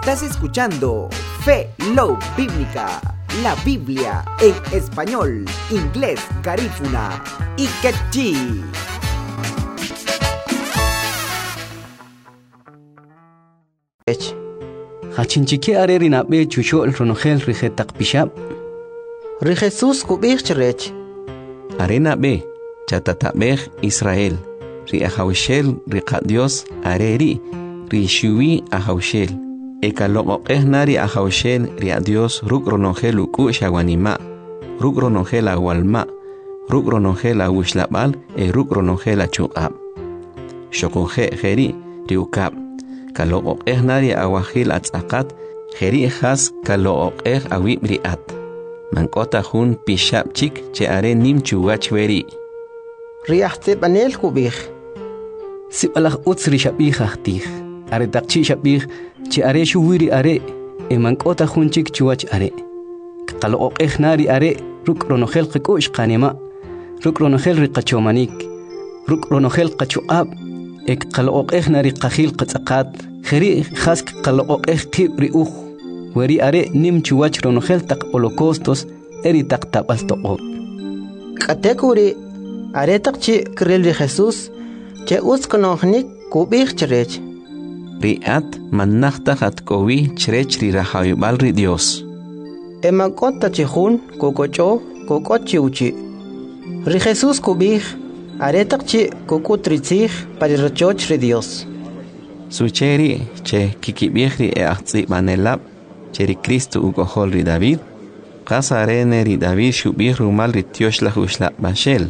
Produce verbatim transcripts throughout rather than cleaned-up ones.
Estás escuchando Fe Love Bíblica, la Biblia en español, inglés, garífuna y quechí. Hachinchiki areri na be chucho el ronogel rigetak pishab. Ri Jesús kubich cherech. Arena be chatatabej Israel. Ri ahawshel ri Dios areri ri shuwi ahawshel. Ekaloqo ehnari ahawshel ri Dios ruk ronogel uku shawanima. Ruk ronogel awalma. Ruk ronogel awushlabal e ruk ronogel achuqab. Shokoje jeri ri ukab. Kaloqo ehnari awahil atzakat jeri has kaloqo eh awi briat. Mankota hun pishab chik che are nim chuwach weri. Riachte banel kubich. Sibalah utsri shabih ahtih. Are takchi shabih che are shuwiri are e mankota hun chik chuwach are. Kaloqo ehnari are ruk ronogel qikush qanima. Ruk ronogel riqachomanik. Ruk ronogel qachuab. Ek qaloq ehnari qakhil qatzaqat khari khask qaloq eh qibri ukh wari are nim chuwach ronogel tak holocaustos eri tak tabal toqo Katekuri are takchi krel ri Jesús che uskonohnik kubich cherech. Riat mannachta hatkowi cherech ri rahayubal ri Dios. Emakota chihun kokocho kokochi uchi. Ri Jesús kubich are takchi kokutritzich para rachoch ri Dios. Sucheri che kikibihri e ahtzi manelab cheri Cristo ugohol ri David. Qasarene ri David shubih rumal ri tiosh la hushla bashel.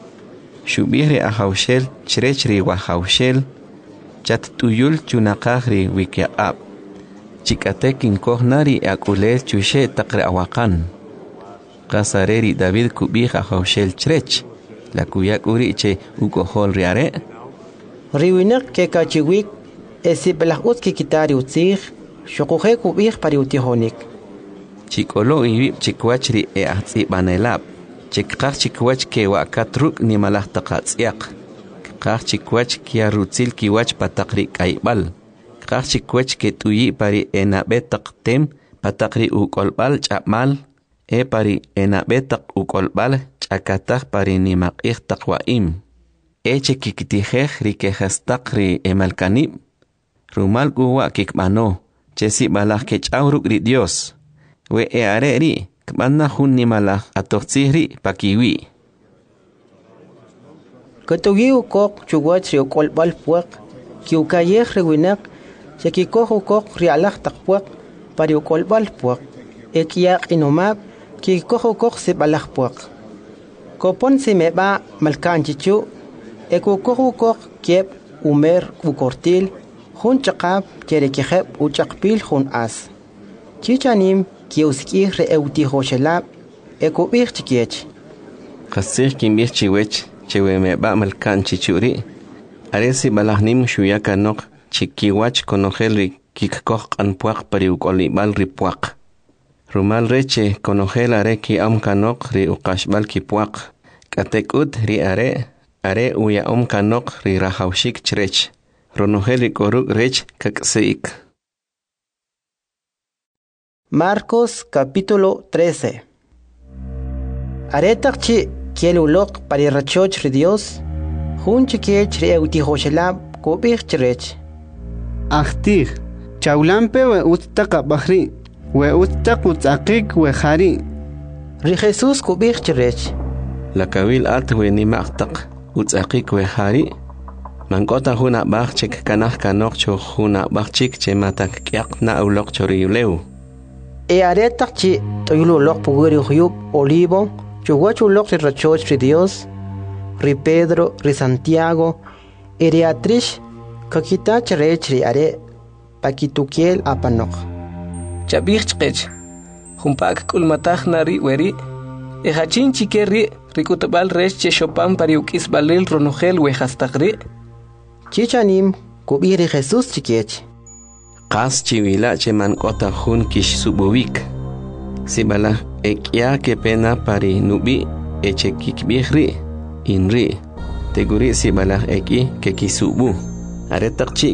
Shubih ri ahawshel cherech ri wahawshel chat tuyul chunaqahri wikiab. Chikatekin kohnari akulel chushe taqre awakan. Qasare ri David kubih ahawshel cherech. La kuyak uri che ugohol riare. Riwinak ke kachiwik esi belahut ki kitari utzich shokuje kubich pari utihonik. Chikolo iwib chikwachri e ahtzi banelab. Chikkach chikwach ke wakatruk ni malah taqatsiak. Kach chikwach kia rutzil kiwach patakri kaibal. Kach chikwach ke tuyi pari enabetak tem patakri ukolbal chapmal. E pari enabetak ukolbal chakatak pari ni maqih taqwaim. Eche kikitijej rikehastak ri emalkanib. Rumal guwa kikmano. Chesi balah kechauruk ri Dios. We e are ri. Kmanna hun ni malah atoxihri pakiwi. Katugi ukok chuwach ri ukolbal puak. Ki ukayej riwinak. Chekikoh ukok rialah takpuak pari ukolbal puak. Ekiyak inumab ki koho kok se balah puak. Kopon se meba malkan chichu. Eko koho kok kiep umer ukortil. Hun chakab kere kiheb uchakpil hun as. Chichanim ki uskih re euti hoshelab. Eko bih chikiech. Qasih kimbih chiwech chewe meba malkan chichuri. Aresi balahnim shuyaka nok chikiwach konogel kikkoh anpuak pari ukolibal ripuak. Rumal reche konogel are ki am kanok ri uqashbal ki puak. Katekut ri are, are uya am kanok ri rahawshik cherech. Ronogel ri koruk rech kakseik. Marcos capítulo trece. Aretak chi kielulok pari rachoch ri Dios. Hun chikiech ri euti hoshelab kubich cherech. Ahtih, chaulampe we ustaka bahri. We ustaq utzaqik we khari. Ri Jesús kubich cherech. La kawil at we ni maqtaq utzaqik we khari. Mankota huna bachik kanah kanok cho huna bachik che matak kyak na ulok choriyuleu. E aretak chi toyulo lok puguri huyub olivo. Chuwachu lok ri rachoch ri Dios. Ri Pedro, ri Santiago. E ri atrish kakita cherech ri are. Pakitukiel apanok. Chabih chqech. Humpak kulmatah nari weri. E hachin chikerri rikutabal resh che shopan pariukis balil ronogel wehastagri. Chichanim kubiri Jesús chikiech. Qas chiwila che mankota hun kish subowik. Sibala ekya ke pena pari nubi eche kikbihri inri. Teguri sibala eki ke kisubu. Aretak chi